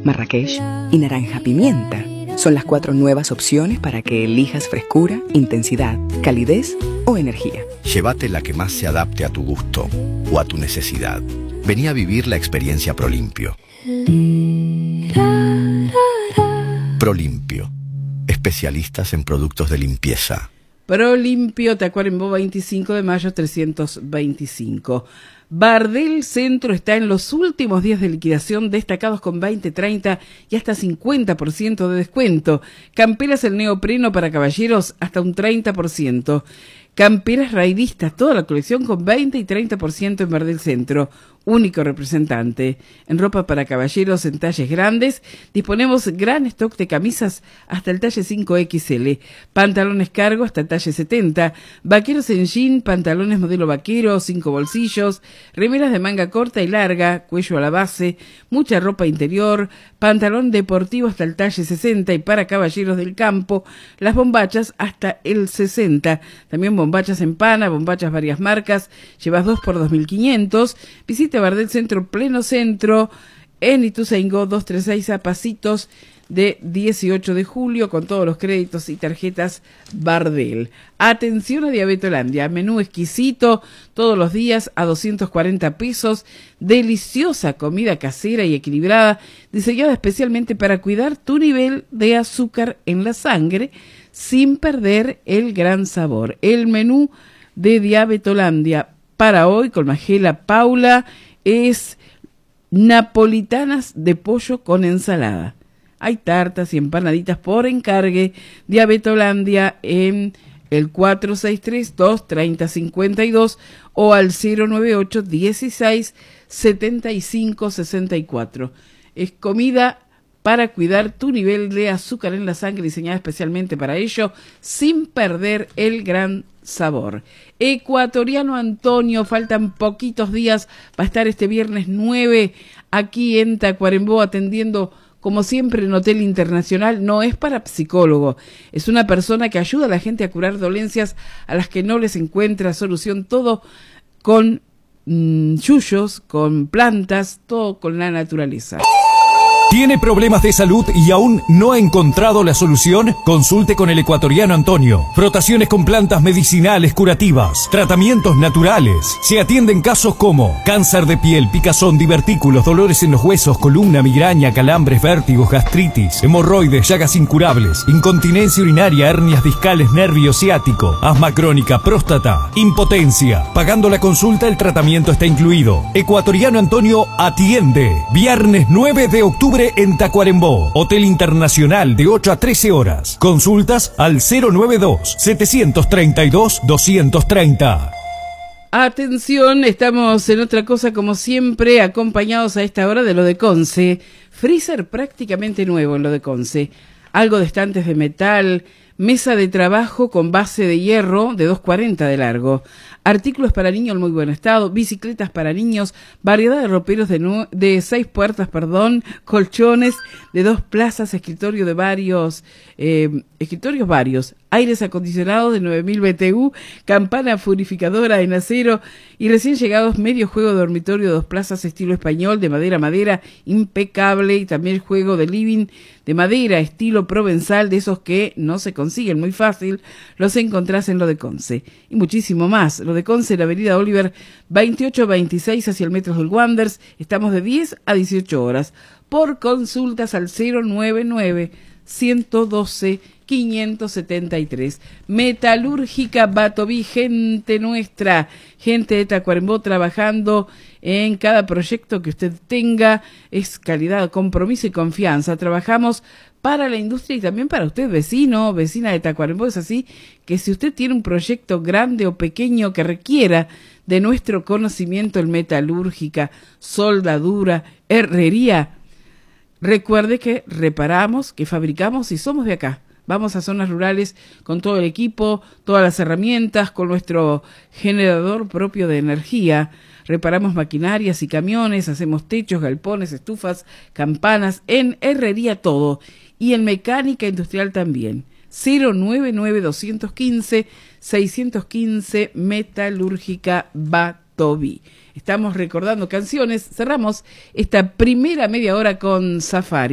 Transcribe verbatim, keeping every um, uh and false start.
Marrakech y naranja pimienta. Son las cuatro nuevas opciones para que elijas frescura, intensidad, calidez o energía. Llévate la que más se adapte a tu gusto o a tu necesidad. Vení a vivir la experiencia Prolimpio. Prolimpio. Especialistas en productos de limpieza. Prolimpio, Tacuarembó, veinticinco de mayo trescientos veinticinco. Bardel Centro está en los últimos días de liquidación, destacados con veinte, treinta y hasta cincuenta por ciento de descuento. Camperas el neopreno para caballeros hasta un treinta por ciento. Camperas raidistas, toda la colección con veinte y treinta por ciento en Bardel Centro, único representante. En ropa para caballeros en talles grandes, disponemos gran stock de camisas hasta el talle cinco equis ele, pantalones cargo hasta el talle setenta, vaqueros en jean, pantalones modelo vaquero, cinco bolsillos, remeras de manga corta y larga, cuello a la base, mucha ropa interior, pantalón deportivo hasta el talle sesenta y para caballeros del campo, las bombachas hasta el sesenta, también bombachas en pana, bombachas varias marcas, llevas dos por dos mil quinientos, visita Bardel Centro, pleno centro, en Ituzaingó doscientos treinta y seis, a pasitos de dieciocho de julio, con todos los créditos y tarjetas Bardel. Atención a Diabetolandia, menú exquisito, todos los días a doscientos cuarenta pesos, deliciosa comida casera y equilibrada, diseñada especialmente para cuidar tu nivel de azúcar en la sangre, sin perder el gran sabor. El menú de Diabetolandia para hoy con Magela Paula es napolitanas de pollo con ensalada. Hay tartas y empanaditas por encargue. Diabetolandia en el cuatro seis tres, dos tres cero cinco dos o al cero nueve ocho, dieciséis, setenta y cinco, sesenta y cuatro. Es comida para cuidar tu nivel de azúcar en la sangre, diseñada especialmente para ello, sin perder el gran sabor. Ecuatoriano Antonio, faltan poquitos días, va a estar este viernes nueve aquí en Tacuarembó atendiendo, como siempre, en Hotel Internacional. No es para psicólogo, es una persona que ayuda a la gente a curar dolencias a las que no les encuentra solución, todo con mmm, yuyos, con plantas, todo con la naturaleza. ¿Tiene problemas de salud y aún no ha encontrado la solución? Consulte con el ecuatoriano Antonio. Frotaciones con plantas medicinales curativas, tratamientos naturales. Se atienden casos como cáncer de piel, picazón, divertículos, dolores en los huesos, columna, migraña, calambres, vértigos, gastritis, hemorroides, llagas incurables, incontinencia urinaria, hernias discales, nervio ciático, asma crónica, próstata, impotencia. Pagando la consulta, el tratamiento está incluido. Ecuatoriano Antonio atiende. Viernes nueve de octubre en Tacuarembó, Hotel Internacional, de ocho a trece horas. Consultas al cero nueve dos, setecientos treinta y dos, doscientos treinta. Atención, estamos en otra cosa como siempre, acompañados a esta hora de lo de Conce. Freezer prácticamente nuevo en lo de Conce. Algo de estantes de metal, mesa de trabajo con base de hierro de dos cuarenta de largo. Artículos para niños en muy buen estado, bicicletas para niños, variedad de roperos de, nu- de seis puertas, perdón, colchones de dos plazas, escritorio de varios, eh, escritorios varios, aires acondicionados de nueve mil B T U, campana purificadora en acero y recién llegados medio juego de dormitorio de dos plazas estilo español, de madera a madera, impecable, y también juego de living de madera estilo provenzal, de esos que no se consiguen muy fácil, los encontrás en lo de Conce. Y muchísimo más. Lo de Conce, la avenida Oliver veintiocho veintiséis hacia el Metro del Wanders. Estamos de diez a dieciocho horas. Por consultas al cero nueve nueve, ciento doce, quinientos setenta y tres. Metalúrgica Batoví, gente nuestra, gente de Tacuarembó trabajando en cada proyecto que usted tenga. Es calidad, compromiso y confianza. Trabajamos para la industria y también para usted, vecino, vecina de Tacuarembó. Es así que si usted tiene un proyecto grande o pequeño que requiera de nuestro conocimiento en metalúrgica, soldadura, herrería, recuerde que reparamos, que fabricamos y somos de acá. Vamos a zonas rurales con todo el equipo, todas las herramientas, con nuestro generador propio de energía. Reparamos maquinarias y camiones, hacemos techos, galpones, estufas, campanas, en herrería todo. Y en mecánica industrial también. cero nueve nueve, dos uno cinco, seis uno cinco, Metalúrgica Batoví. Estamos recordando canciones. Cerramos esta primera media hora con Safari.